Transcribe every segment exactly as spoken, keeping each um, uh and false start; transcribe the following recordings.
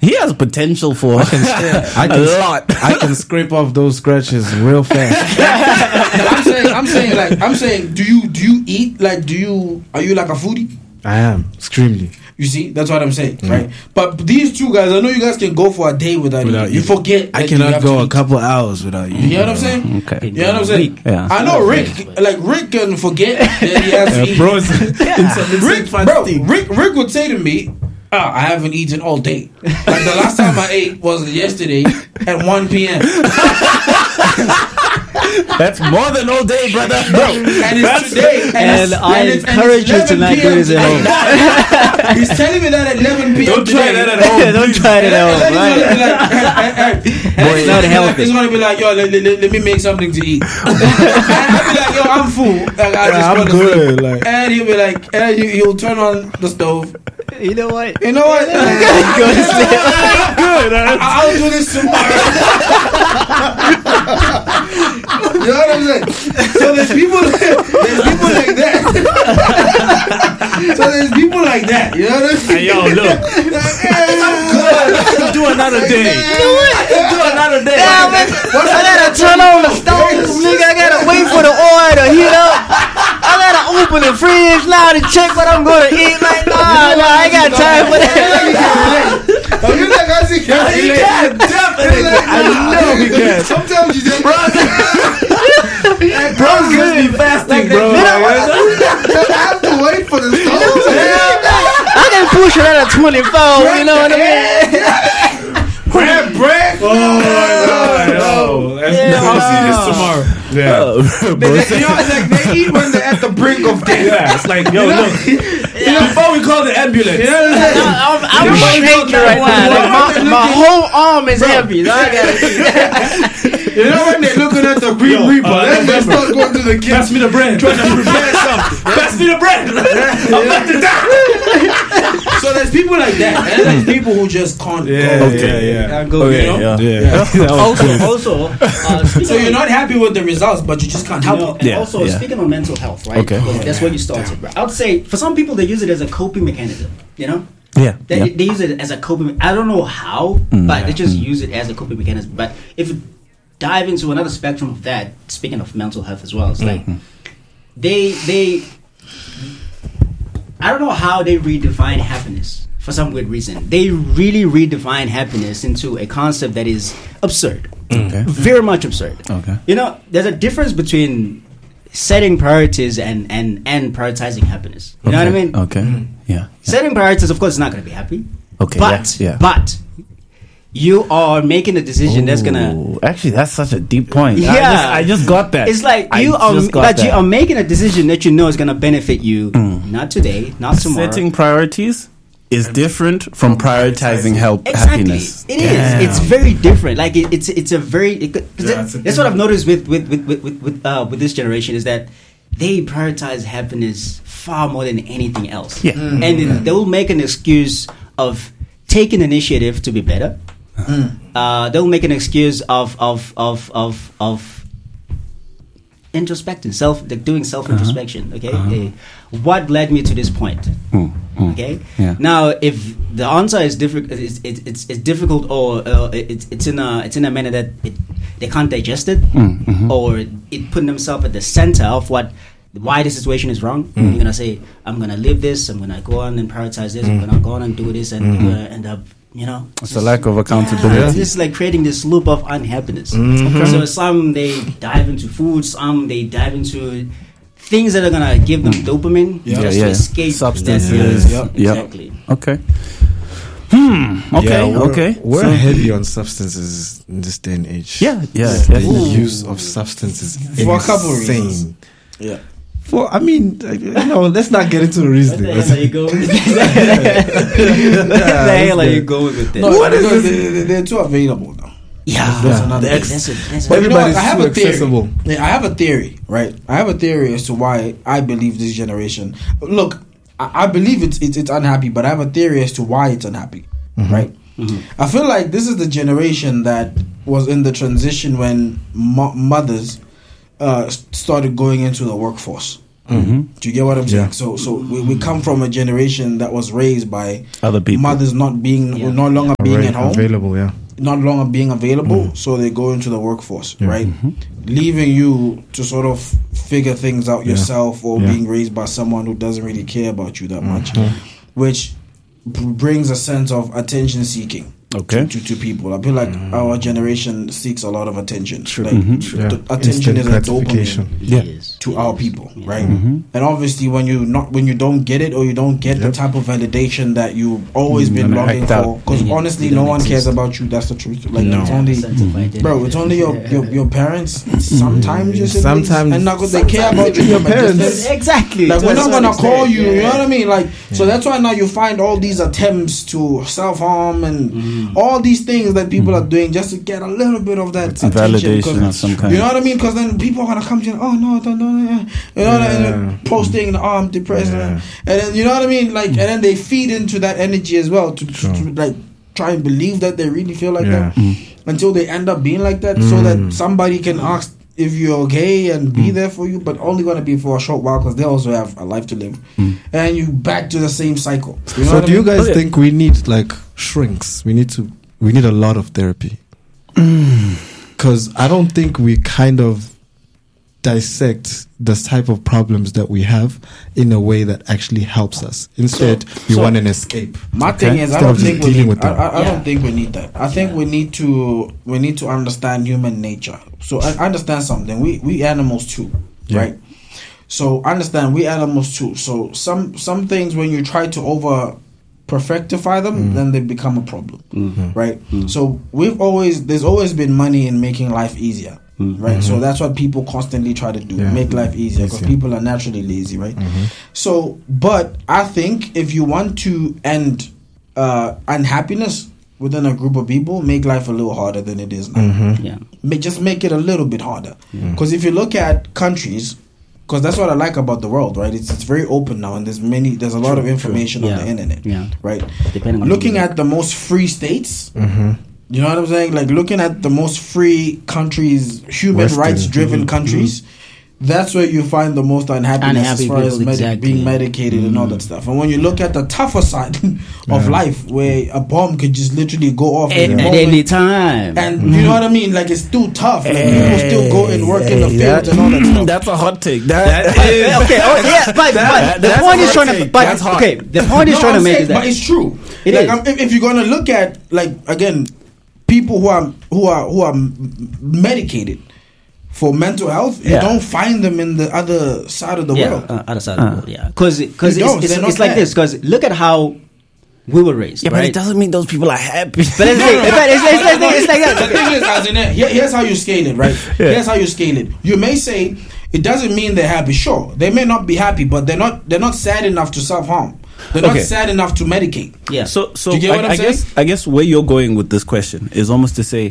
he has potential for I can, I can, a lot. I can scrape off those scratches real fast. I'm saying, I'm saying, like, I'm saying, do you do you eat like? Do you are you like a foodie? I am extremely. You see, that's what I'm saying, mm. right? But these two guys, I know you guys can go for a day without, without eating. You forget. I cannot go a couple hours without eating. You know what I'm saying? Okay. You know what I'm saying? Yeah. I know Rick, like Rick can forget that he has to eat. Bros, Rick, bro, Rick, Rick would say to me, ah, I haven't eaten all day. Like the last time I ate was yesterday at one p.m. That's more than all day, brother. Bro, and it's today. And, and it's, I and it's, encourage and it's you to not do this at home. He's telling me that at eleven p.m. Don't try today. that at home. Don't try it at home. And Right? then he's gonna be like, Boy, it's not healthy. He's gonna be like, yo, let, let, let me make something to eat. And I'll be like, yo, I'm full. Like, I just Yeah, I'm wanna good. sleep. Like, And he'll be like, and he, he'll turn on the stove. You know what? You know what? Go to sleep. Good. I'll do this tomorrow. You know what I'm saying? So there's people, there's people like that. So there's people like that. You know what I'm saying? Hey, yo, look. I'm good. Let's do another day. Let's do another day. Damn it. I gotta turn on the stove, nigga. I gotta wait for the oil to heat up. I gotta open the fridge now to check what I'm gonna eat. Like, nah, nah, I ain't got time for that. Oh, you like I see can't He relate. can definitely. I know he can. Sometimes you just Bro's gonna be fasting, bro. I have to wait for the stove. I can push it at a twenty-four. You know what I mean? Grab bread. oh my god! Oh, that's Yeah. we'll see this tomorrow. Yeah, You know, it's like they eat when they're at the brink of death. yeah. It's like, yo, look. Before we call the ambulance. You know what I'm saying? I'm, I'm shaking right now. Like, my, my whole arm is heavy. So I gotta eat. You know when they're looking at the Green Yo, Reaper, uh, then they start going to the Pass kitchen. me the bread. Trying to prepare something. Pass me the bread. I'm about to die. So there's people like that, and there's people who just can't Yeah, go. yeah, yeah. I go, Okay, you know? yeah. Yeah. Also, also, uh, speaking So you're not happy with the results, but you just can't You help know, it. and Yeah, also yeah. speaking of mental health, right? Okay. Because that's where you started, right? I would say for some people they use it as a coping mechanism. You know, Yeah. they, yeah. they use it as a coping. I don't know how, Mm. but they just use it as a coping mechanism. But if you dive into another spectrum of that, speaking of mental health as well, it's like they they. I don't know how they redefine happiness for some weird reason. They really redefine happiness into a concept that is absurd. Okay. Very much absurd. Okay. You know, there's a difference between setting priorities and, and, and prioritizing happiness. You know what I mean? Okay. Yeah. Setting priorities, of course, is not going to be happy. Okay. But, yeah. yeah. but you are making a decision that's going to... Ooh, actually, that's such a deep point. Yeah. I just, I just got that. It's like I you are, just got but you that. are making a decision that you know is going to benefit you, not today, not tomorrow. Setting priorities is different from prioritizing help Exactly, happiness. it is. Damn. It's very different. Like it, it's it's a very. It, could- Yeah, it's a that's what I've noticed with with with with with, with, uh, with this generation is that they prioritize happiness far more than anything else. Yeah. and then they will make an excuse of taking initiative to be better. Uh, they'll make an excuse of of of of of introspecting, self, like doing self introspection. Okay, Eh, what led me to this point? Mm, mm. Okay. Yeah. Now, if the answer is difficult, it's, it's, it's, it's difficult, or uh, it's it's in a it's in a manner that it, they can't digest it, Mm, mhm. or it putting themselves at the center of what why the situation is wrong. Mm. You're gonna say, I'm gonna live this. I'm gonna go on and prioritize this. I'm gonna go on and do this, and Mm-hmm. you're gonna end up, you know, It's a lack of accountability. yeah, it's like creating this loop of unhappiness. So some they dive into food, some they dive into things that are gonna give them dopamine Yeah. just Yeah, to yeah. escape Substances. that- Yep. Exactly. Okay. Hmm. Okay. Yeah, we're, okay. We're So- heavy on substances in this day and age. Yeah. Yeah. The definitely. use of substances is For a couple of insane. reasons. Yeah. For I mean, uh, you know, let's not get into the What reasoning. the hell are you going with this? What the hell are you going with this? No, what is they, they, they're too available now. Yeah, That's another that's, thing. that's, a, that's, But a, you know what? Everybody's I have too a theory. accessible. Yeah, I have a theory, right? I have a theory as to why I believe this generation. Look, I, I believe it's, it's it's unhappy, but I have a theory as to why it's unhappy, right? I feel like this is the generation that was in the transition when mo- mothers uh, started going into the workforce, Mm-hmm. Do you get what I'm saying? Yeah. So, so we, we come from a generation that was raised by Other people. mothers not being, Yeah. no longer being Right, at home, available, yeah. not longer being available, so they go into the workforce, Yeah. right? Leaving you to sort of figure things out Yeah. yourself, or Yeah. being raised by someone who doesn't really care about you that much, which b- brings a sense of attention seeking. Okay. To, to, to people, I feel like our generation seeks a lot of attention. Like, Yeah. the attention Instant is a gratification. dopamine Yeah. Yes. to our people, right? And obviously, when you not when you don't get it, or you don't get the type of validation that you've always been gonna longing act out. for, because Yeah, honestly, you no don't one cares exist. about you. That's the truth. Like No. it's only, Sense of identity. bro, it's only your your, your parents. Sometimes your siblings, Sometimes- and not because they care about you. your but just parents. that- Exactly. like To we're a not certain gonna extent. call you, you know what I Yeah. mean? Like so that's why now you find all these attempts to self harm and Mm-hmm. all these things that people are doing just to get a little bit of that attention. Validation because- of some kind. You know what I mean? Because then people are gonna come to you, oh no, don't, don't, yeah. you know, what I mean? Yeah. Posting, oh I'm depressed, Yeah. and then you know what I mean? Like, and then they feed into that energy as well to, to, Sure. to like try and believe that they really feel like Yeah. that until they end up being like that, so that somebody can ask if you're okay and be there for you, but only gonna be for a short while because they also have a life to live, and you back to the same cycle. You know So what I do you mean? guys Okay. think we need like shrinks? We need to. We need a lot of therapy. Because I don't think we kind of dissect the type of problems that we have in a way that actually helps us. Instead, we so- want an escape. My Okay. thing is, I Instead don't of just think we dealing need. with I, them. I, I Yeah. don't think we need that. I think we need to. We need to understand human nature. So I I understand something. We we animals too, Yeah. right? So understand we animals too. So some some things when you try to over perfectify them, then they become a problem, right? So we've always there's always been money in making life easier. Right, so that's what people constantly try to do, Yeah. make life easier because Easier. people are naturally lazy, right? So, but I think if you want to end uh, unhappiness within a group of people, make life a little harder than it is now. Yeah. Make, just make it a little bit harder. Because if you look at countries, because that's what I like about the world, right? It's it's very open now, and there's many, there's a lot of information on Yeah. the internet, Yeah. right? Depending on Looking who you at the most free states. You know what I'm saying? Like looking at the most free countries, human Western. rights driven countries, that's where you find the most unhappiness Unhappy as far as people, med- exactly. being medicated and all that stuff. And when you look at the tougher side of life, where a bomb could just literally go off At, at, at moment, any time. and you know what I mean? Like it's still tough. Like people still go and work in the Hey, fields that- and all that stuff. That's a hot take. That, okay, okay, oh, yeah, but, but the that's point is hot trying to. take. But That's hot. okay, the point he's No, trying to I'm make saying- is that but it's true. It like, is. I'm- if, if you're gonna look at like again, people who are who are who are m- medicated for mental health, you Yeah. don't find them in the other side of the yeah, world. uh, other side of the world, yeah, because because You it's, don't, it's, they're not it's like there. this. Because look at how we were raised, yeah, but right? it doesn't mean those people are happy. But it's, like, but it's, it's, like- it's like The that. thing is, as in, here- here's how you scale it, right? Here's how you scale it. You may say it doesn't mean they're happy. Sure, they may not be happy, but they're not. They're not sad enough to self harm. They're not Okay. sad enough to medicate. Yeah. So, so Do you get I, what I'm I guess saying? I guess where you're going with this question is almost to say,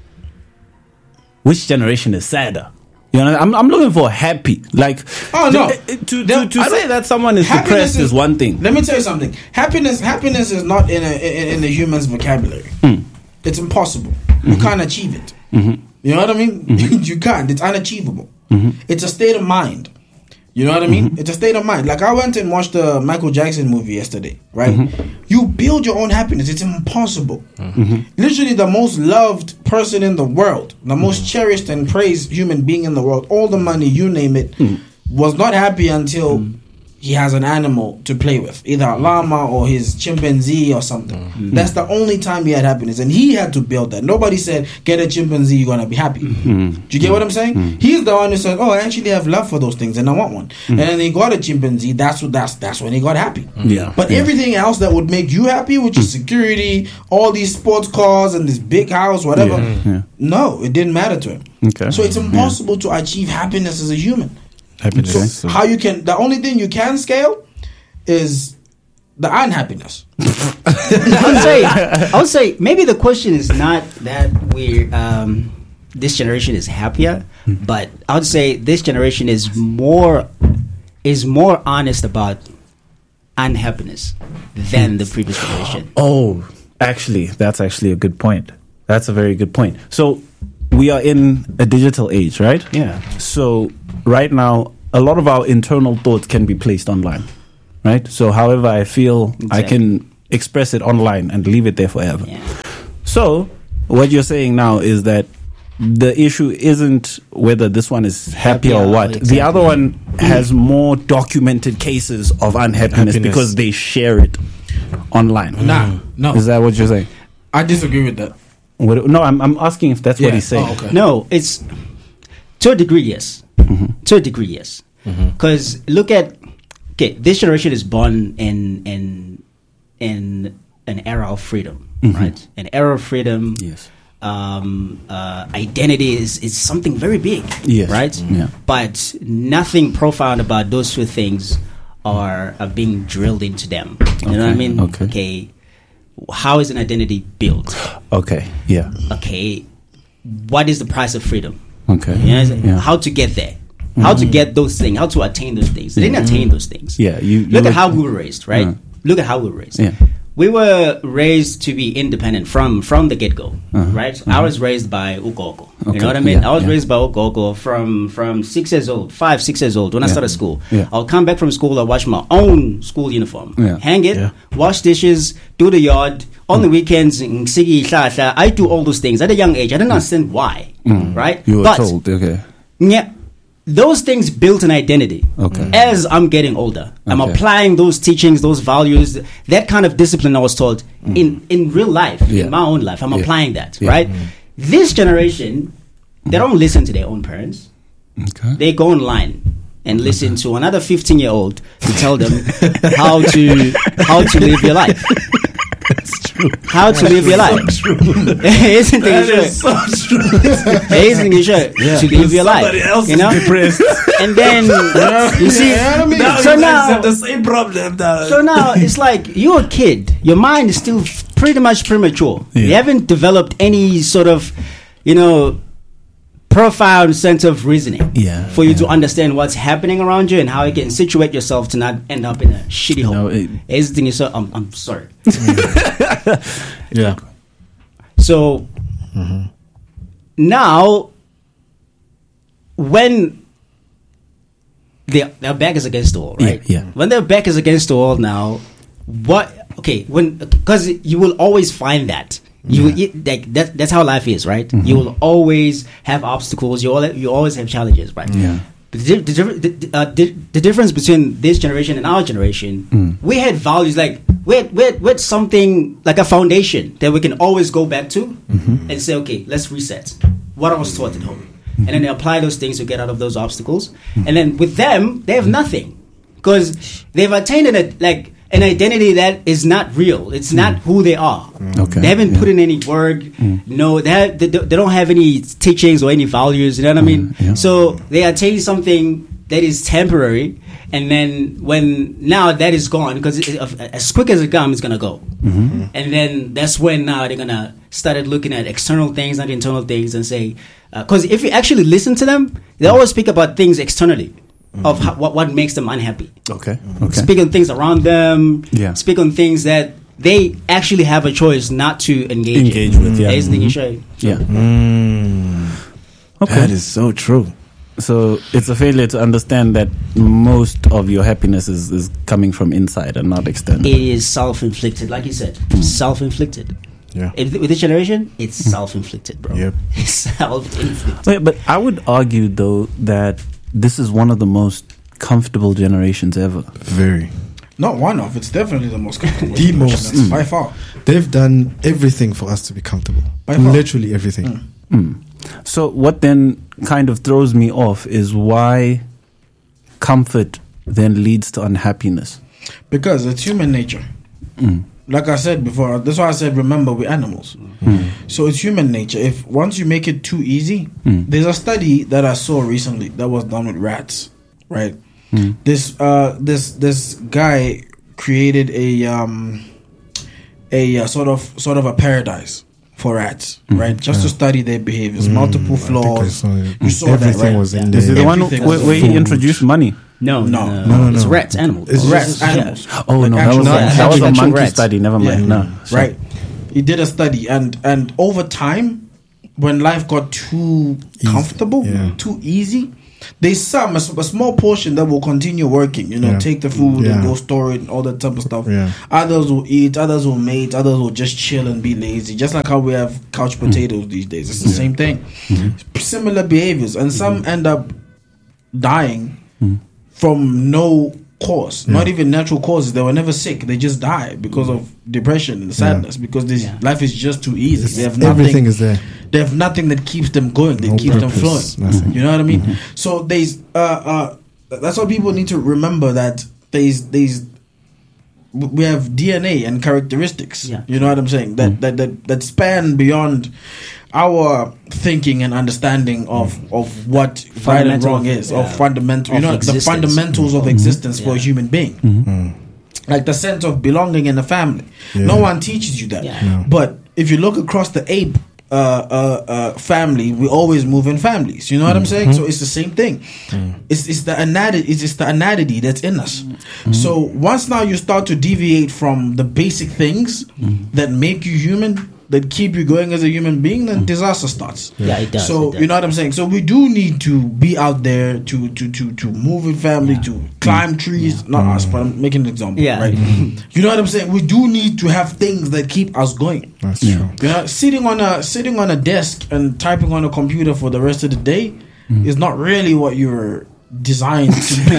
which generation is sadder? You know, I'm I'm looking for happy. Like, Oh no! to to, There- to, I say don't- that someone is happiness depressed is, one thing. Let me tell you something. Happiness, happiness is not in a in, in the human's vocabulary. It's impossible. You can't achieve it. You know what I mean? You can't. It's unachievable. It's a state of mind. You know what I mean? It's a state of mind. Like I went and watched the Michael Jackson movie yesterday, right? You build your own happiness. It's impossible. Literally the most loved person in the world, the most cherished and praised human being in the world, all the money, you name it, was not happy until he has an animal to play with, either a llama or his chimpanzee or something. That's the only time he had happiness, and he had to build that. Nobody said, get a chimpanzee, you're gonna be happy. Do you get what I'm saying? He's the one who said, oh, I actually have love for those things and I want one. And then he got a chimpanzee. That's what that's that's when he got happy. Yeah. But everything else that would make you happy, which is security, all these sports cars and this big house, whatever, Yeah. no, it didn't matter to him. Okay. So it's impossible to achieve happiness as a human. Happiness. So how you can the only thing you can scale is the unhappiness. I would say, I would say maybe the question is not that we're um, this generation is happier, but I would say this generation is more is more honest about unhappiness than the previous generation. Oh, actually, that's actually a good point. That's a very good point. So we are in a digital age, right? Yeah. So right now, a lot of our internal thoughts can be placed online, right? So however I feel, I Exactly. can express it online and leave it there forever. Yeah. So what you're saying now is that the issue isn't whether this one is happy Happy or or- what. The exactly. other one has more documented cases of unhappiness Happiness. because they share it online. Nah, no. Is that what you're saying? I disagree with that. What, no, I'm, I'm asking if that's what Yeah. he's saying. Oh, okay. No, it's to a degree, yes. To a degree, yes. Because look at okay, this generation is born in in in an era of freedom, right? An era of freedom. Yes. Um, uh, identity is, is something very big, Yes. right? Yeah. But nothing profound about those two things are, are being drilled into them. You know what I Okay, mean? okay. Okay. How is an identity built? Okay. Yeah. Okay. What is the price of freedom? Okay. You know, it's like Yeah. how to get there, how to get those things, how to attain those things. They didn't attain those things. Yeah. You, you Look were- at how we were raised, right? Uh. Look at how we were raised. Yeah. We were raised to be independent from from the get go, Uh-huh. right? I was raised by Ukoko. You Okay, know what I mean? yeah, I was yeah. raised by Ukoko from from six years old, five, six years old when I Yeah. started school. Yeah. I'll come back from school, I'll wash my own school uniform, Yeah. hang it, Yeah. wash dishes, do the yard. On the weekends, ngsigi, hla, hla, I do all those things at a young age. I didn't understand why, right? You were but told. Okay. yeah, those things built an identity. Okay. As I'm getting older, I'm Okay. applying those teachings, those values, that kind of discipline I was taught in, in real life, Yeah. in my own life. I'm Yeah. applying that, Yeah. right? This generation, they don't listen to their own parents. Okay. They go online and listen to another fifteen year old to tell them how to how to live your life. How to live your life. Isn't it true? so true. Isn't it true? To live your life. Somebody else You know? is depressed. And then you see, Yeah, I mean, Now so you guys now, have the same problem. Dog. so now it's like you're a kid. Your mind is still pretty much premature. You Yeah. haven't developed any sort of, you know, profound sense of reasoning. Yeah, For you yeah. to understand what's happening around you and how you can situate yourself to not end up in a shitty hole. No, it- Everything is so. I'm, I'm sorry. Yeah. So now, when their their back is against the wall, right? Yeah, yeah. When their back is against the wall now, what? Okay, when because you will always find that. You will, it, like that. That's how life is, right? You will always have obstacles. You all you always have challenges, right? Yeah. But the, the, differ- the, uh, the, the difference between this generation and our generation, Mm. we had values like we had, we, had, we had something like a foundation that we can always go back to Mm-hmm. and say, okay, let's reset what I was taught at home, and then they apply those things to get out of those obstacles. Mm-hmm. And then with them, they have nothing because they've attained an, like an identity that is not real. It's not who they are. Okay. They haven't Yeah. put in any work. No, they, have, they don't they don't have any teachings or any values. You know what I mean? yeah. So they attain something that is temporary, and then when now that is gone, because as quick as it comes, it's gonna go. And then that's when now they're gonna start looking at external things, not internal things, and say, because if you actually listen to them, they always speak about things externally. Of how, what what makes them unhappy. Okay. Okay. Speak on things around them. Yeah. Speak on things that they actually have a choice not to engage, Engage in. with, yeah. Is the Mhm. issue. Yeah. Okay. That is so true. So it's a failure to understand that most of your happiness is, is coming from inside and not external. It is self-inflicted, like you said, self-inflicted. Yeah. If, with this generation, it's self-inflicted, bro. Yep. It's self-inflicted. Wait, but I would argue though that this is one of the most comfortable generations ever. Very. Not one of. It's definitely the most comfortable. The generation, most. that's by far. They've done everything for us to be comfortable. By far. Literally everything. Mm. So what then kind of throws me off is why comfort then leads to unhappiness. Because it's human nature. Mm. Like I said before, that's why I said, remember, we're animals. Mm. So it's human nature. If once you make it too easy, Mm. there's a study that I saw recently that was done with rats, right? Mm. This uh, this this guy created a um, a uh, sort of sort of a paradise for rats, right? Just to study their behaviors, multiple I think I flaws. saw it. You saw Everything that, right? was in Yeah. there. Is it the one Everything where, was where he food. introduced money? No, No. no, No, no, It's no. rats, animals. It's Rats, just- animals. Oh Like no, that actual was, a, rats. that was a Actual monkey rats. study. Never mind. Yeah. No, sorry. Right. He did a study, and and over time, when life got too Easy. comfortable, Yeah. too easy, there's some a, s- a small portion that will continue working. You know, Yeah. take the food Yeah. and go store it and all that type of stuff. Yeah. Others will eat. Others will mate. Others will just chill and be lazy. Just like how we have couch potatoes these days. It's the same thing. Similar behaviors, and some end up dying from no cause, not even natural causes. They were never sick. They just die because of depression and sadness. Because this Yeah. life is just too easy. They have nothing. Everything is there. They have nothing that keeps them going. That No keeps them purpose, flowing. nothing. You know what I mean? So there's uh uh that's what people need to remember, that there's there's we have D N A and characteristics. Yeah. You know what I'm saying? That that that that span beyond our thinking and understanding of of what right and Fundamental wrong of- is, yeah. of fundamental, you Of know, existence. the fundamentals of existence for a Yeah. human being. Like the sense of belonging in a family. Yeah. No one teaches you that. Yeah. No. But if you look across the ape uh, uh, uh, family, we always move in families. You know what I'm saying? So it's the same thing. It's it's the anatomy. It's just the anatomy that's in us. So once now you start to deviate from the basic things that make you human, that keep you going as a human being, then disaster starts. Yeah, it does. So it does. you know what I'm saying. So we do need to be out there to to to to move in family, to climb trees. Not us, but I'm making an example. Yeah. Right. You know what I'm saying. We do need to have things that keep us going. That's true. You know, sitting on a sitting on a desk and typing on a computer for the rest of the day is not really what you're designed to be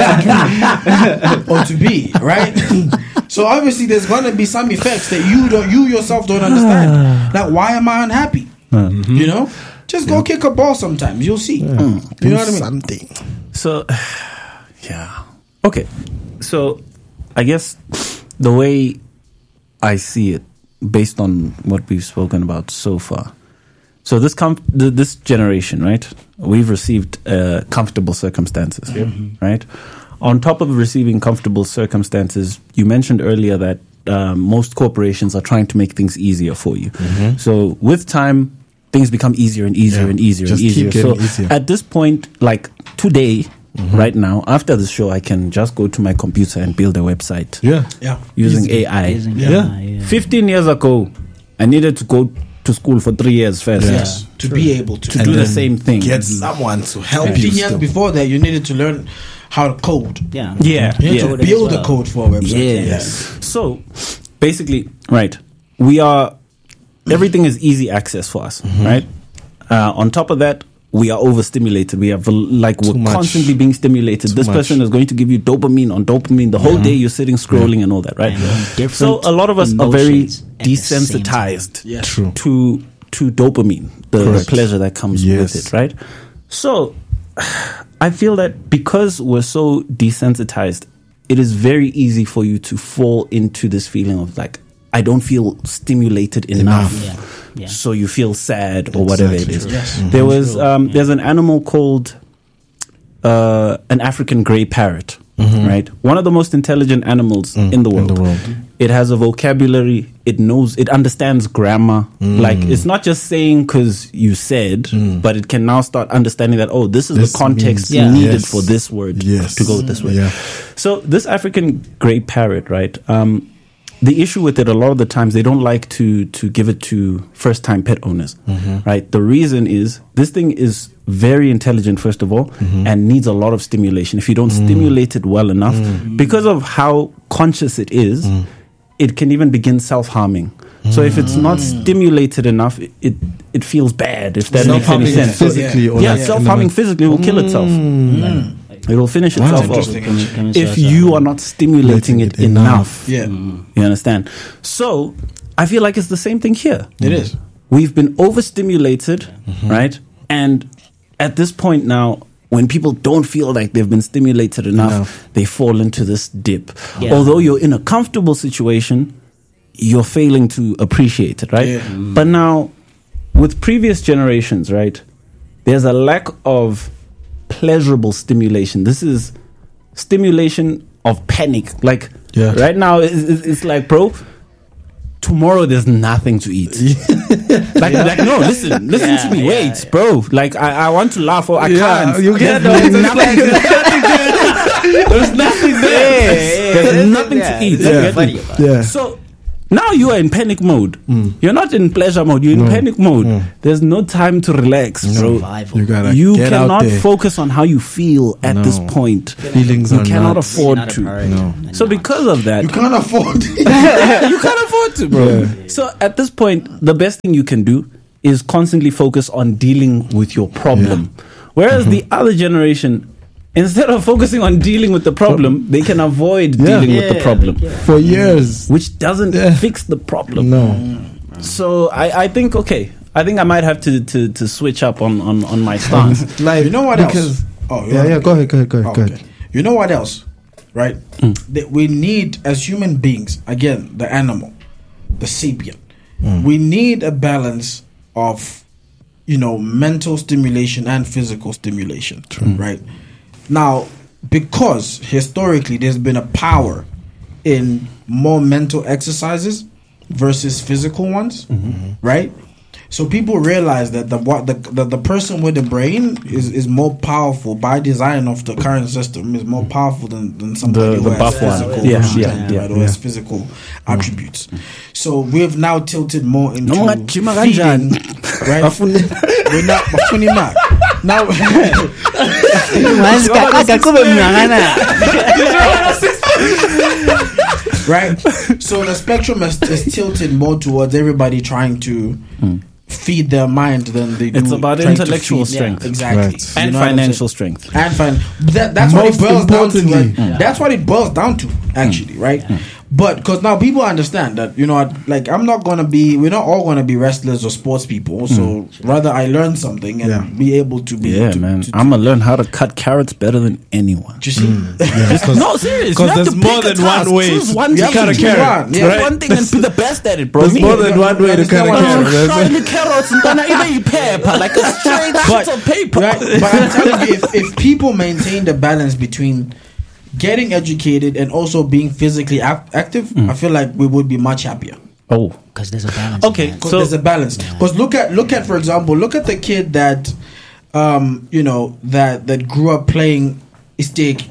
or to be, right? So obviously, there's gonna be some effects that you don't, you yourself don't understand. Like, why am I unhappy? You know, just go kick a ball sometimes. You'll see. You know what I mean? Something. So, yeah. Okay. So, I guess the way I see it, based on what we've spoken about so far. So this com- th- this generation, right? We've received uh, comfortable circumstances, right? On top of receiving comfortable circumstances, you mentioned earlier that um, most corporations are trying to make things easier for you. So with time, things become easier and easier Yeah. and easier Just and keep easier. So getting easier. at this point, like today, right now, after the show, I can just go to my computer and build a website Yeah. Yeah. using A I. Using Yeah. A I, yeah. fifteen years ago, I needed to go to school for three years first Yeah. Yes. To be able to. to And do the then same thing. Get someone to help you. Fifteen years still. before that, you needed to learn how to code. Yeah. Yeah, You yeah. need to build a code for a website. Yes. So basically, right, we are, everything is easy access for us, right? Uh, on top of that, we are overstimulated. We have, like, Too we're much. constantly being stimulated. Too this much. person is going to give you dopamine on dopamine. The whole day you're sitting scrolling and all that, right? And different So a lot of us are very emotions at the same time. desensitized Yeah. True. to to dopamine, the, the Correct. pleasure that comes Yes. with it, right? So I feel that because we're so desensitized, it is very easy for you to fall into this feeling of like, I don't feel stimulated enough. Enough. Yeah. Yeah. So you feel sad or whatever it is. Exactly. Yes. There was um, there's an animal called uh, an African grey parrot, right? One of the most intelligent animals in the in world. the world. It has a vocabulary. It knows. It understands grammar. Like it's not just saying because you said, but it can now start understanding that, oh, this is This the context means- Yeah. needed Yes. for this word Yes. to go with this word. Yeah. So this African grey parrot, right? Um, the issue with it, a lot of the times, they don't like to to give it to first time pet owners, right? The reason is this thing is very intelligent, first of all, and needs a lot of stimulation. If you don't stimulate it well enough, because of how conscious it is, it can even begin self harming. So if it's not stimulated enough, it it, it feels bad. If that makes any Self-harming sense. physically or yeah, like self harming in the- physically will kill itself. It will finish Wow, itself off interesting. Can- can if say you so? are not stimulating it It enough. Yeah. You understand? So I feel like it's the same thing here. It is. We've been overstimulated, right? And at this point now, when people don't feel like they've been stimulated enough, Enough. they fall into this dip. Yeah. Although you're in a comfortable situation, you're failing to appreciate it, right? Yeah. But now, with previous generations, right, there's a lack of pleasurable stimulation. This is stimulation of panic. Like, Yeah. right now, it's, it's it's like, bro, tomorrow there's nothing to eat. like, like, no, listen, listen Yeah, to me. yeah, Wait, yeah. bro. Like, I, I want to laugh or I Yeah, can't. you get There's it. nothing, there's nothing there. There's nothing Yeah, to eat. yeah, You yeah. get me? Funny about it. Yeah. So Now you are in panic mode. Mm. You're not in pleasure mode. You're in No. panic mode. Mm. There's no time to relax, bro. Survival. You gotta You get out cannot there. focus on how you feel at No. this point. Feelings You are cannot not. afford Not a to. priority. No. So because of that, You can't afford. you can't afford to, bro. So at this point, the best thing you can do is constantly focus on dealing with your problem. Whereas the other generation, instead of focusing on dealing with the problem, they can avoid Yeah. dealing with the Yeah, problem, yeah. For years. which doesn't Yeah. fix the problem. No. So I, I think okay. I think I might have to, to, to switch up on, on, on my stance. Like, You know what because, else? Oh, you yeah, want- yeah. Go ahead, go ahead, go ahead, Oh, go okay. ahead. You know what else? Right? Mm. That we need as human beings, again, the animal, the sapient. Mm. We need a balance of, you know, mental stimulation and physical stimulation. Right? Now, because historically there's been a power in more mental exercises versus physical ones, right? So people realize that the what the, the the person with the brain is, is more powerful by design of the current system is more powerful than, than somebody The- who the has buff one. physical Yeah, content, yeah, right, yeah, or has physical attributes. So we've now tilted more into No, ngajima feeding, kanjani? right? We're not bafuni ma. Now Manzi kakaka kube mngangana. right? So the spectrum is, is tilted more towards everybody trying to feed their mind than they do. It's about trying to intellectual feed- strength. Yeah, exactly, Right. And You know what I'm financial saying? strength. And fin- that, that's what it Most boils down to. importantly. Like, That's what it boils down to, actually, right? But because now people understand that, you know, like I'm not gonna be, we're not all gonna be wrestlers or sports people. So rather, I learn something and Yeah. be able to be. Yeah, to, man. to- to- I'm gonna learn how to cut carrots better than anyone. do you see? No, serious. 'cause You have there's to more pick a than one task. way Choose to- one you thing. have to Cut a choose carrot. one, Choose yeah. one thing and be the best at it, bro. There's Me, more than you one way to understand cut a what I'm carrot. saying? That's Trying the carrots and then even you paper like a straight But- sheet of paper. Right? But I'm telling you, if, if people maintain the balance between getting educated and also being physically ac- active, I feel like we would be much happier. Oh, Because there's a balance. Okay, man. Because So- there's a balance. Because look at look at for example, look at the kid that, um, you know that that grew up playing Istake.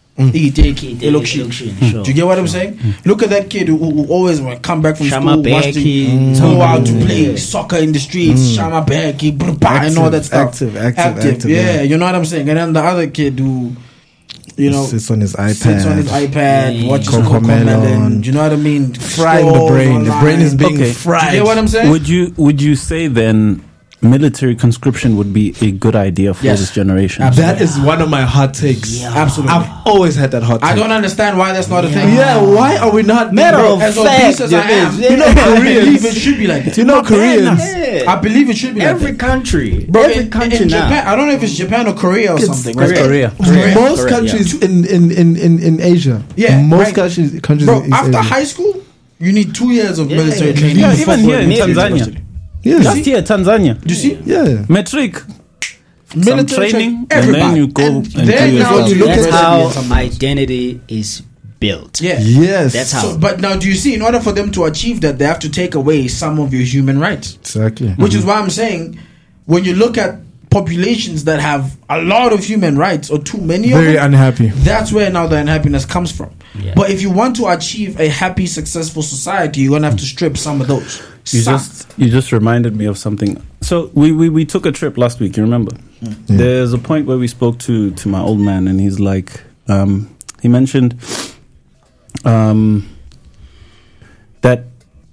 Iteki, Iteki, Elokshi. Elokshi, sure. Do you get what I'm saying? Look at that kid who, who always would come back from Shama school, watch the, Beki. go out to Mm. play Yeah. soccer in the streets, Shama Beki, brr, bah, and all that stuff. Active, active, active, yeah, yeah. you know what I'm saying. And then the other kid who, you know, sits on his iPad. sits on his iPad, Yeah. watches Coco Coco Melon. Melon. Do you know what I mean? Frying the Scrolls brain. The brain is online. being Okay. fried. You get what I'm saying? would you would you say then military conscription would be a good idea for Yes. this generation? Absolutely. That is one of my hot takes. Yeah. Absolutely. I've always had that hot take. I don't understand why that's not a thing. Yeah, why are we not Matter Bro, of As fact, obese as I am, yeah. you know, I Koreans- believe it should be like that. you know Koreans? Yeah. I believe it should be like Every that. country, Bro, every in, country in now. Japan, I don't know if it's Japan or Korea or It's something. Korea. right? Korea. Most Correct, countries in, in, in, in, in Asia. Yeah, Most right. countries countries Bro, in after Asia. high school, you need two years of Yeah, military yeah. training. Yeah, before even here in going to Tanzania. university. Yeah. Last year, Tanzania. Do you see? Yeah. Metric. Military training, training, and then everybody. you go And and do then your now stuff. you look That's at how something. identity is built. Yeah. Yes. That's how. So, but now, do you see? In order for them to achieve that, they have to take away some of your human rights. Exactly. Which is why I'm saying, when you look at populations that have a lot of human rights or too many Very of them, unhappy. that's where now the unhappiness comes from. Yeah. But if you want to achieve a happy, successful society, you're gonna have to strip some of those. You Some. just you just reminded me of something. So we, we, we took a trip last week. You remember? Yeah. There's a point where we spoke to, to my old man, and he's like, um, he mentioned um, that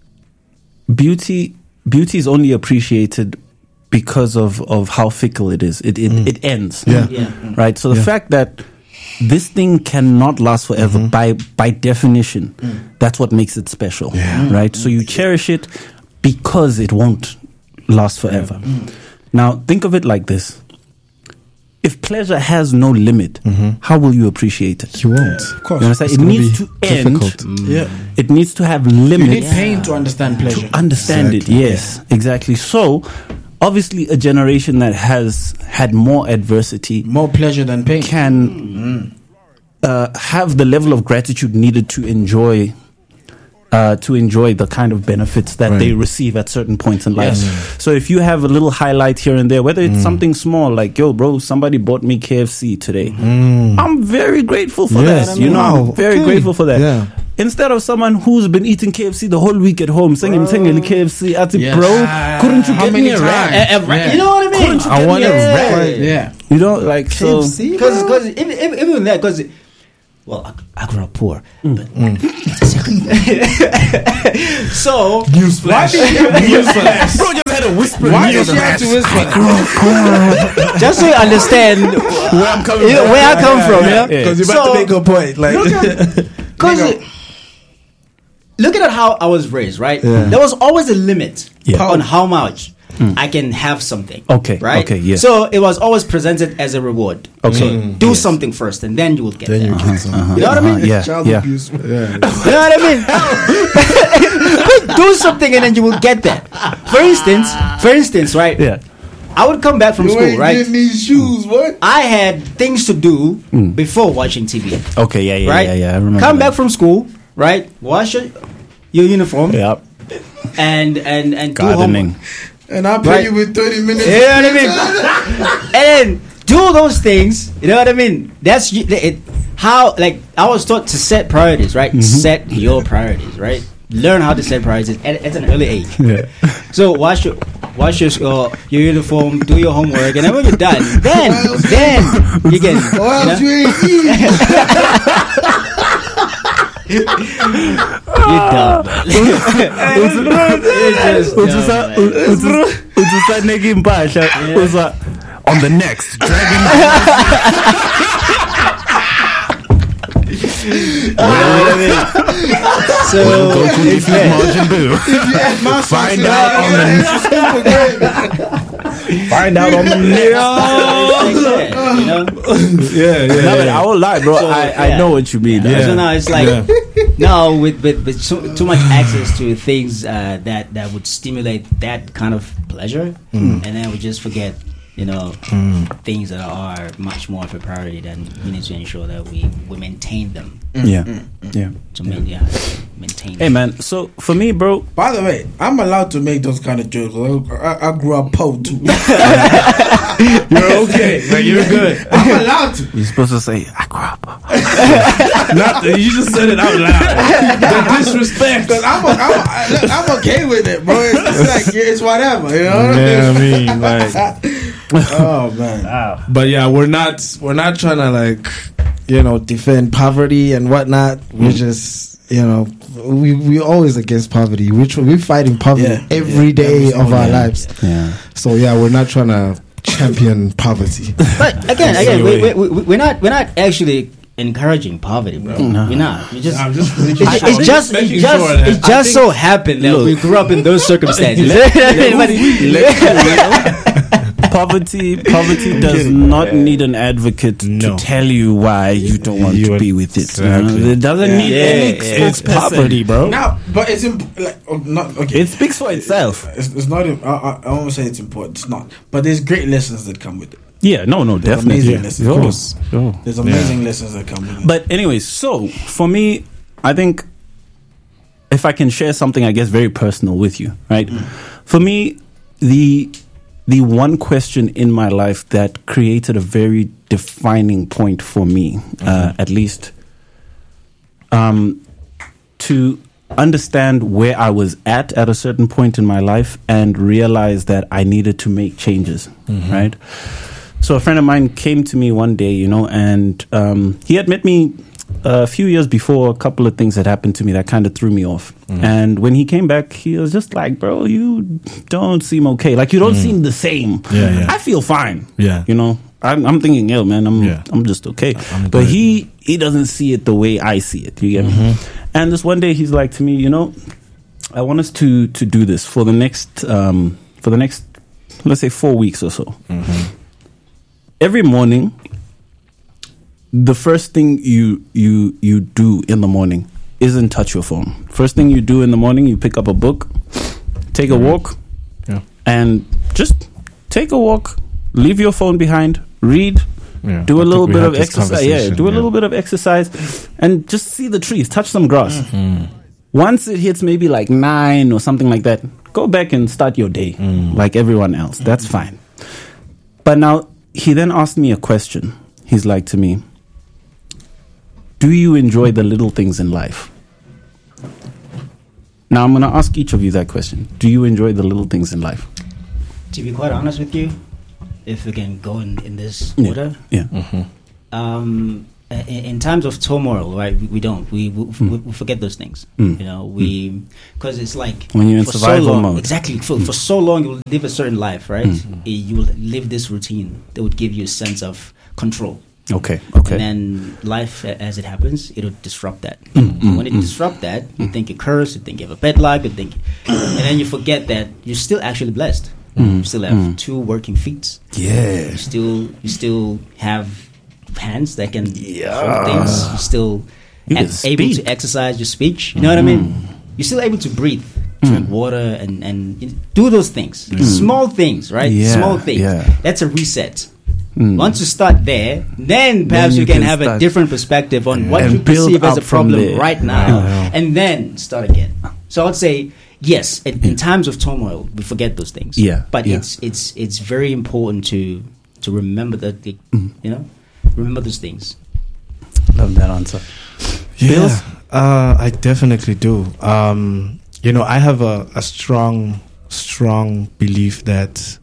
beauty beauty is only appreciated because of, of how fickle it is. It it, Mm. it ends. Yeah. Yeah. Right. So the Yeah. fact that this thing cannot last forever Mm-hmm. by by definition, that's what makes it special. Yeah. Right. So you cherish it because it won't last forever. Now think of it like this: if pleasure has no limit, how will you appreciate it? You won't. Of course. You understand? It's It gonna needs be to end. difficult. Yeah. It needs to have You need limits pain to understand pleasure. to understand Exactly. it. Yes, exactly. So, obviously, a generation that has had more adversity More pleasure than pain. can uh, have the level of gratitude needed to enjoy. Uh, to enjoy the kind of benefits that Right. they receive at certain points in life. Yes. So if you have a little highlight here and there, whether it's something small like, yo, bro, somebody bought me K F C today. I'm very grateful for Yes. that. You know, Wow. I'm very Okay. grateful for that. Yeah. instead of someone who's been eating K F C the whole week at home, saying him saying K F C at the Yeah. bro, couldn't you How get many me a wrap? times? A- a wrap, Yeah. You know what I mean? Couldn't you I get want me a a wrap. wrap? Yeah. You know, like so. Because because even, even even that because well I, I grew up poor, but so Why did you have to whisper? Bro just had a whisper. Why did you have to whisper? just so you understand where I'm coming from, where I come from, yeah. Because you're So- about to make a point. Like, Because looking at how I was raised, right? Yeah. There was always a limit Yeah. on how much I can have something. Okay, right? okay, yeah. So it was always presented as a reward. Okay. So do something first, and then you will get then there. you get some. You know what I mean? Yeah, Child yeah. abuse. Yeah. You know what I mean? Do something, and then you will get there. For instance, for instance, right? Yeah. I would come back from You school, ain't right? getting these shoes, what? I had things to do before watching T V. Okay, yeah, yeah, Right? yeah, yeah. I remember. Come that. back from school, right? Wash your, your uniform, Yeah. and and and do Gardening. homework. And I pay Right. you with thirty minutes. You know what I mean? And then do those things. You know what I mean? That's y- it. How like I was taught to set priorities, right? Set your priorities, right? Learn how to set priorities at, at an early age. Yeah. So wash your wash your uh, your uniform, do your homework, and then when you're done, then then you can. Or You else know? you ain't eating. You're dumb. Man. It's just dumb, man. Utusaneki impahla uza on the next Dragon So it's bad. Margin Boo. Find out on the find out on the next. It's like that, you know? Yeah, yeah. No, but I won't lie, bro. So, I, I yeah. know what you mean. Yeah. So now it's like Yeah. no, with with, with too, too much access to things uh, that that would stimulate that kind of pleasure, and then we just forget, you know, things that are much more of a priority. Then we need to ensure that we we maintain them. Yeah, yeah. To main, yeah, maintain. Hey man, so for me, bro, By the way, I'm allowed to make those kind of jokes. I, I grew up poor too. You're okay. Like, you're good. I'm allowed to. you're supposed to say I grew up. Not the, you just said it out loud. The disrespect. Cause I'm, a, I'm, a, I- look, I'm okay with it, bro. It's, it's like it's whatever, you know. What Yeah, I I mean, like, oh man, but yeah, we're not, we're not trying to like, you know, defend poverty and whatnot. We're just, you know, we we always against poverty. We tr- we fighting poverty Yeah. every Yeah. day Every of our single day. lives. Yeah. So yeah, we're not trying to champion poverty. But again, again, we, we, we, we're not we're not actually encouraging poverty, bro. We're not. We just. I'm just It's, making it's sure. just, Making it just, sure that- it just so happened that we grew up in those circumstances. Poverty, poverty does not need an advocate No. to tell you why you don't want You to are- be with it. you know? Exactly. It doesn't Yeah. need Yeah, any yeah. It's spokesperson. poverty, bro. now, but it's imp- like oh, not okay. It speaks for itself. It's, it's not. I, I, I won't say it's important. It's not. But there's great lessons that come with it. Yeah, no, no, There's definitely. amazing lessons. Sure, Of course. sure. There's amazing lessons that come with it. But anyways, so for me, I think if I can share something, I guess very personal with you, right? For me, the the one question in my life that created a very defining point for me, uh, at least, um, to understand where I was at at a certain point in my life and realize that I needed to make changes, right? So a friend of mine came to me one day, you know, and um, he had met me a few years before. A couple of things had happened to me that kind of threw me off. And when he came back, he was just like, bro, you don't seem okay. Like, you don't seem the same. Yeah, yeah. I feel fine. Yeah. You know, I'm, I'm thinking, yo, man, I'm, Yeah. I'm just okay. I'm but good. he, he doesn't see it the way I see it. You get me? And this one day he's like to me, you know, I want us to, to do this for the next, um, for the next, let's say four weeks or so. Every morning, the first thing you you you do in the morning isn't touch your phone. First thing you do in the morning, you pick up a book, take a walk, Yeah. and just take a walk. Leave your phone behind. Read. Yeah. Do I a think little we bit had of this exercise. Yeah, conversation, do a yeah. little bit of exercise, and just see the trees. Touch some grass. Once it hits maybe like nine or something like that, go back and start your day like everyone else. That's fine. But now he then asked me a question. He's like to me, do you enjoy the little things in life? Now I'm going to ask each of you that question. Do you enjoy the little things in life? To be quite honest with you, if we can go in, in this Yeah. order, Yeah. um, in, in times of turmoil, right? We, we don't. We we, we we forget those things. Mm. You know, we because it's like When you're in for survival so long, mode. Exactly. For for so long, you will live a certain life, right? Mm. Eh, You will live this routine that would give you a sense of control. Okay. Okay. And then life, a- as it happens, it'll disrupt that. Mm, So mm, when it mm. disrupt that, you think you're cursed, you think you have a bad luck, you think, and then you forget that you're still actually blessed. Mm, You still have mm. two working feet. Yeah. You still you still have hands that can Yeah. hold things. You still You a- can able speak. to exercise your speech. You know what I mean? Mm. You're still able to breathe, drink water, and and you know, do those things. Small things, right? Mm. Yeah, Small things. yeah. That's a reset. Mm. Once you start there, then perhaps you you can, can have a start- different perspective on what And you build perceive as a up from problem there. right now, Yeah. and then start again. So I'd say yes. In, in times of turmoil, we forget those things. Yeah, but yeah. it's it's it's very important to to remember that the- Mm. you know remember those things. Love that answer. Yeah, Bills? uh, I definitely do. Um, you know, I have a, a strong, strong belief that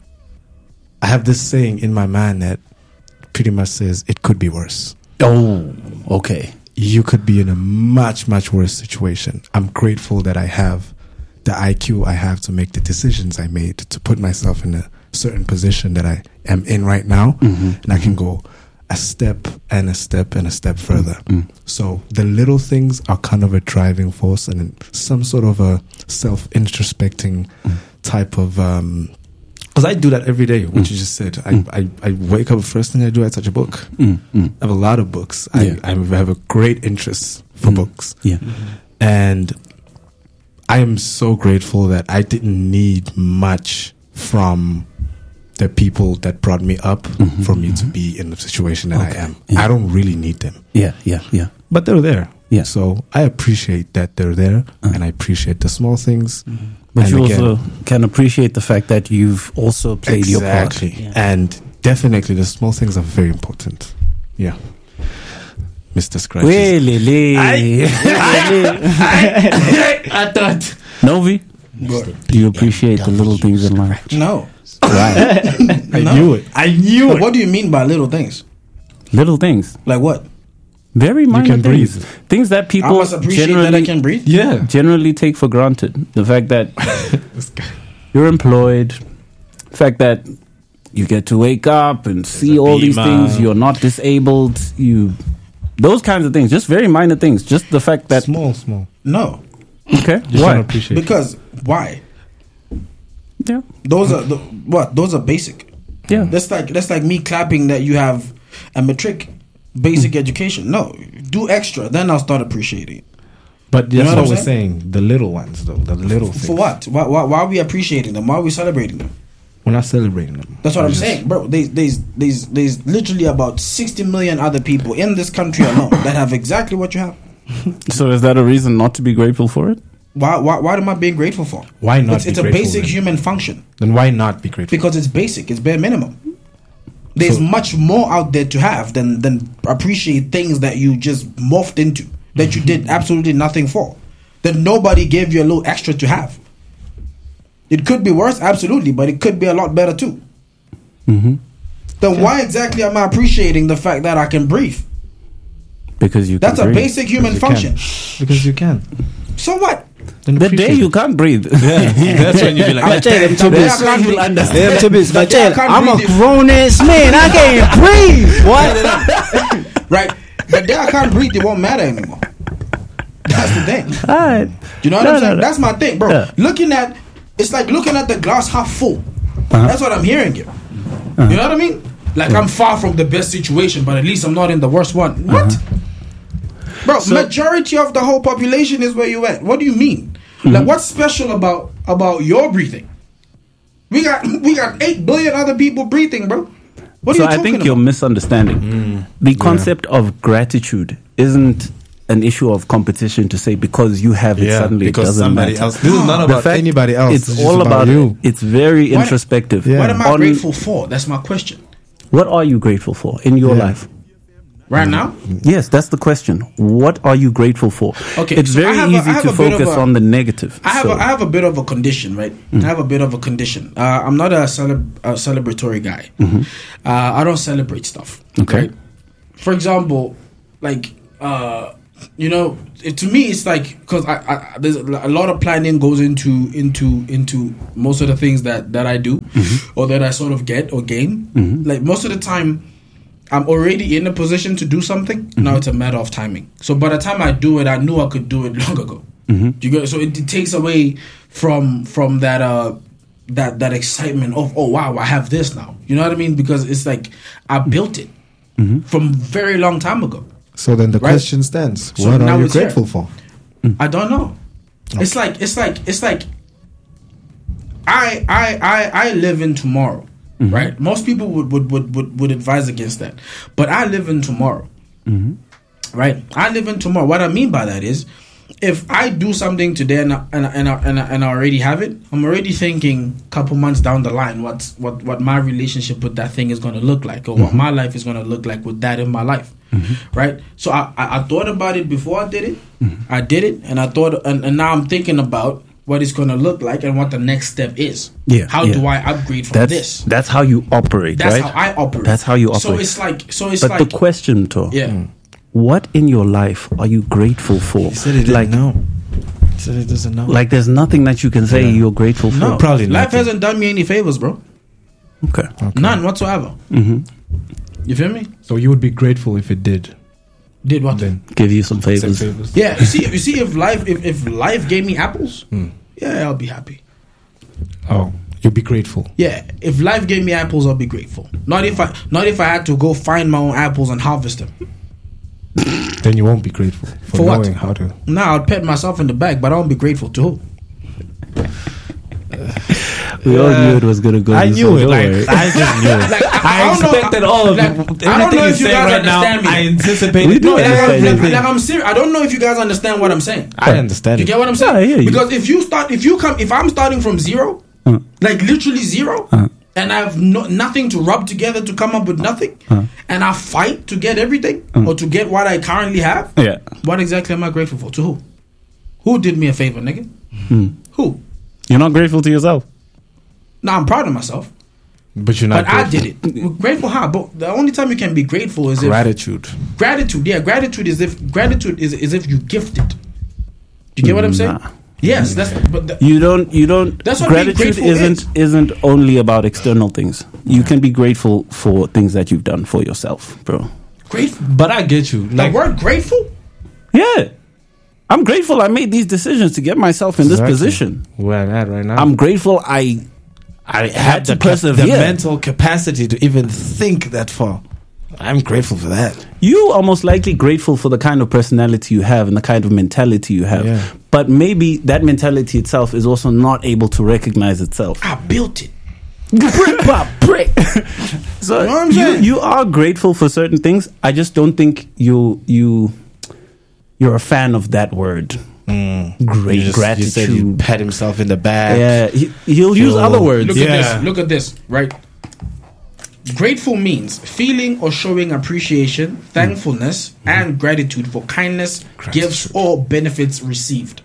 I have this saying in my mind that pretty much says it could be worse. Oh, okay. You could be in a much, much worse situation. I'm grateful that I have the I Q I have to make the decisions I made to put myself in a certain position that I am in right now, Mhm. and I can go a step and a step and a step further. Mm. So the little things are kind of a driving force and some sort of a self-introspecting type of. Because I do that every day, which Mm. you just said. I, I, I wake up, first thing I do, I touch a book. Mm. Mm. I have a lot of books. Yeah. I, I have a great interest for Mm. books. Yeah. And I am so grateful that I didn't need much from the people that brought me up Mhm, for me to mhm. be in the situation that Okay, I am. yeah. I don't really need them, Yeah. Yeah. Yeah. but they're there. Yeah. So I appreciate that they're there, Uh-huh. and I appreciate the small things. But And you again- also can appreciate the fact that you've also played your part. Exactly. Yeah. And definitely the small things are very important. Yeah. Mister Scratch. Way, Lele. I thought. Novi, do you appreciate the little things in life? No. Right. I No. knew it. I knew But it. what do you mean by little things? Little things. Like what? Very minor can things. breathe. Things that I people must appreciate generally, that I can breathe. Yeah. generally take for granted. The fact that you're employed, the fact that you get to wake up and see a all these beamer. things, you're not disabled, you those kinds of things, just very minor things. Just the fact that Small, small. No. okay, You why? can appreciate it. Because why? Yeah, Those are the what? Those are basic. yeah. That's like that's like me clapping that you have a matric basic education. No, do extra, then I'll start appreciating. But that's You know what, what I'm we're saying. The little ones, though. The little things. For what? Why, why, why are we appreciating them? Why are we celebrating them? We're not celebrating them. That's what We're I'm just- saying, bro. There's, there's, there's, there's literally about sixty million other people in this country alone that have exactly what you have. So is that a reason not to be grateful for it? Why, why, why am I being grateful for? Why not It's, be it's a grateful basic then? human function Then why not be grateful? because it's basic. It's bare minimum. There's So- much more out there to have than than appreciate things that you just morphed into that you did absolutely nothing for. That nobody gave you a little extra to have. It could be worse, absolutely, but it could be a lot better too. Mm-hmm. Then why exactly am I appreciating the fact that I can breathe? Because you That's can a breathe. basic human Because you function. can. Because you can. So what? Then The day appreciate you it. can't breathe. That's when you be like, I tell you, them two The day I bits. can't breathe- Them the two bits. I day I tell you, can't I'm a breathe is- grown ass man. I can't breathe. What? Right? The day I can't breathe, it won't matter anymore. That's the thing. All right. You know what No, I'm no, saying? no. That's my thing, bro. Yeah. Looking at it's like looking at the glass half full. Uh-huh. That's what I'm hearing here. You know what I mean? Like I'm far from the best situation, but at least I'm not in the worst one. What? Uh-huh. Bro, majority of the whole population is where you at. What do you mean? Mm-hmm. Like what's special about about your breathing? We got we got eight billion other people breathing, bro. What So are you I talking think you're about? misunderstanding. The concept of gratitude isn't an issue of competition to say because you have it Yeah, suddenly it because doesn't somebody matter. else. This is not The about fact- anybody else. It's This is all just about you. It's very What- introspective. Yeah. What am I On- grateful for? That's my question. What are you grateful for in your Yeah. life? right now. Yes, that's the question. What are you grateful for? Okay, it's so I very have a- I easy have to a bit of focus a- on the negative. I have so, a, I have a bit of a condition, right? I have a bit of a condition. Uh, I'm not a, celeb- a celebratory guy. Uh, I don't celebrate stuff. Okay. Right? For example, like uh, you know, it, to me, it's like because I, I there's a lot of planning goes into into into most of the things that that I do or that I sort of get or gain. Like most of the time, I'm already in a position to do something. Now it's a matter of timing. So by the time I do it, I knew I could do it long ago. Do you get, so it, it takes away from from that uh that that excitement of, oh wow, I have this now. You know what I mean? Because it's like I built it from very long time ago. So then the Right. question stands: So what now are you it's here. grateful for? I don't know. It's like it's like it's like I I I I live in tomorrow, right? Most people would, would would would would advise against that, but I live in tomorrow, right? I live in tomorrow. What I mean by that is, if I do something today and I, and I, and I, and, I, and I already have it, I'm already thinking a couple months down the line what's what what my relationship with that thing is going to look like, or what my life is going to look like with that in my life, right? So I, I I thought about it before I did it. I did it, and I thought, and, and now I'm thinking about what it's going to look like and what the next step is. Yeah, How yeah. do I upgrade from that's this? that's how you operate, That's right? how I operate. That's how you operate. So it's like so it's but like the question, to yeah. what in your life are you grateful for? He said he didn't like, know. He said he doesn't know. like there's nothing that you can say you're grateful for. No, Probably life nothing. hasn't done me any favors, bro. Okay. None whatsoever. Mm-hmm. You feel me? So you would be grateful if it did. Did what? Then Give you some favors. Same favors. Yeah, you see, you see, if life, if, if life gave me apples, yeah, I'll be happy. Oh, you'd be grateful. Yeah, if life gave me apples, I'll be grateful. Not if I, not if I had to go find my own apples and harvest them. Then you won't be grateful for, For what? knowing how to. Nah, I'll pat myself in the back, but I won't be grateful to who? We all knew it was gonna go. I this knew way, it. don't Like worry. I just knew it. Like, I, I, I don't know- expected all of like, it. I don't Everything know you if you say guys right now, understand me. I anticipated. We do No, like, understand I'm, you. like, like I'm serious. I don't know if you guys understand what I'm saying. I understand You it. get what I'm saying? Yeah, I hear you. Because if you start, if you come, if I'm starting from zero, Uh. like literally zero, Uh. and I have no, nothing to rub together to come up with nothing, Uh. and I fight to get everything Uh. or to get what I currently have, Yeah. what exactly am I grateful for? To who? Who did me a favor, nigga? Hmm. Who? You're not grateful to yourself. Now I'm proud of myself, But you're not. but I grateful. did it. Grateful how? But the only time you can be grateful is if Gratitude. gratitude. Yeah, gratitude is if gratitude is is if you gift it. Do you get what I'm saying? Nah. Yes, that's but the, You don't. You don't. That's what being gratitude grateful isn't is. isn't only about external things. You can be grateful for things that you've done for yourself, bro. grateful. But I get you. The Like word grateful. Yeah, I'm grateful. I made these decisions to get myself in Exactly. this position. where I'm at right now. I'm grateful. I I had to the, cap- persevere. the mental capacity to even think that far. I'm grateful for that. You are most likely grateful for the kind of personality you have and the kind of mentality you have. Yeah. But maybe that mentality itself is also not able to recognize itself. I built it. Brick by brick. So You know what I'm you, saying? you are grateful for certain things. I just don't think you you you're a fan of that word. Great You just- gratitude. You said you pat himself in the back. Yeah, he, he'll use Yo. other words. Look Yeah. at this. Look at this. Right. Grateful means feeling or showing appreciation, thankfulness, and gratitude for kindness, gifts, or benefits received.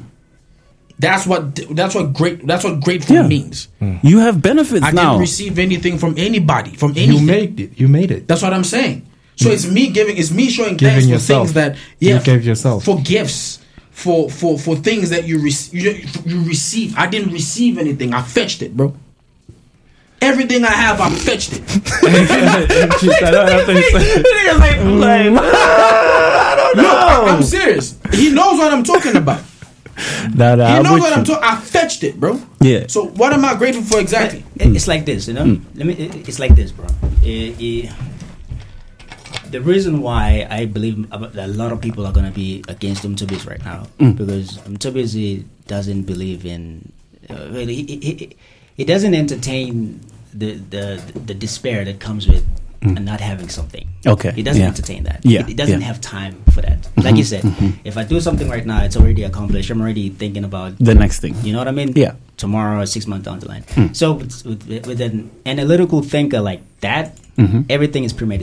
That's what. That's what great. That's what grateful Yeah. means. You have benefits I now. didn't receive anything from anybody. From You anything. made it. You made it. That's what I'm saying. So it's me giving, it's me showing Giving thanks for yourself. things that You yeah, gave yourself. for gifts, for for for things that you rec- you you receive. I didn't receive anything. I fetched it, bro. Everything I have, I fetched it. No, I'm serious. He knows what I'm talking about. Nah, nah, He I'm knows with what I'm you. talking. I fetched it, bro. Yeah. So what am I grateful for exactly? It- It's like this, you know. Let me. it- It's like this, bro. It- it- the reason why I believe a a lot of people are gonna be against Mtubis right now because Mtubis he doesn't believe in. Uh, really, he, he, he doesn't entertain the, the the despair that comes with not having something. Okay, He doesn't yeah. entertain that. Yeah, He, he doesn't yeah. have time for that. Like you said, if I do something right now, it's already accomplished. I'm already thinking about The next thing. you know what I mean? Yeah. Tomorrow or six months down the line. So with, with, with an analytical thinker like that, Mhm. everything is premeditated.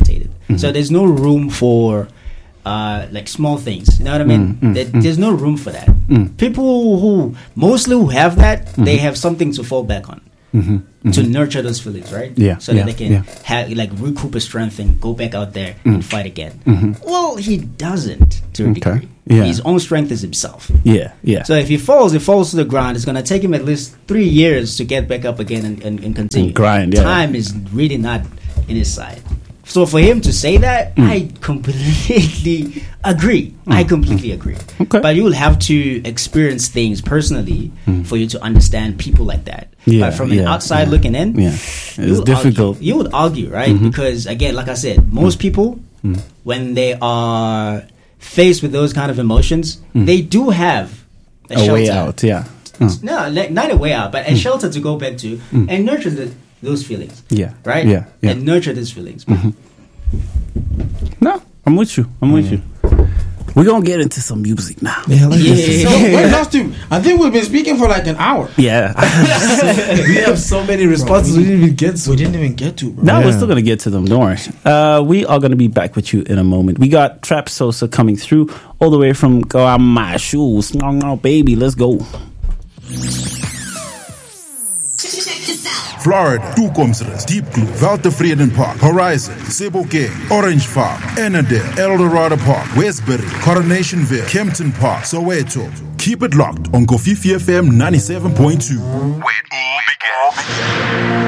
So there's no room for uh, like small things. You know what I mean? Mm, mm, there, mm. There's no room for that. Mm. People who mostly who have that, they have something to fall back on. Mm-hmm, mm-hmm. To nurture those feelings, right? Yeah, so yeah, that they can yeah. have like recoup his strength and go back out there Mm. and fight again. Mhm. Well, he doesn't to a Okay, degree. yeah. His own strength is himself. Yeah, yeah. So if he falls, he falls to the ground. It's gonna take him at least three years to get back up again and, and, and continue. And grind, yeah. Time is really not in his side. So for him to say that, Mm. I completely agree. I completely agree. Okay. But you will have to experience things personally Mm. for you to understand people like that. Yeah, But from an yeah, outside yeah. looking in, Yeah. you It's would difficult. Argue, you would argue, right? Mhm. Because again, like I said, most people Mm. when they are faced with those kind of emotions, Mm. they do have a, A shelter. way out, yeah. Mm. No, like, not a way out, but a shelter to go back to Mm. and nurture the, those feelings. Yeah. Right? Yeah, yeah. And nurture these feelings. Mhm. No, I'm with you. I'm with you. We're gonna get into some music now. Yeah, like Yeah. this. So, wait, last two. I think we've been speaking for like an hour. Yeah. We have so many responses we didn't even get to. We didn't even get to, bro. No, we're Yeah. still gonna get to them. Don't worry. Uh, we are gonna be back with you in a moment. We got Trap Sosa coming through all the way from Shoes. No, no, baby, let's go. Florida, Toekomsrus, Deep Blue, Walter Freden Park, Horizon, Sebokeng, Orange Farm, Annandale, Eldorado Park, Westbury, Coronationville, Kempton Park, Soweto. Keep it locked on Kofifi F M ninety-seven point two. Wait, all begins.